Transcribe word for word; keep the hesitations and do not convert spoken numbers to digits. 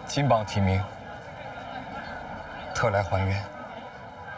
金榜题名，特来还愿。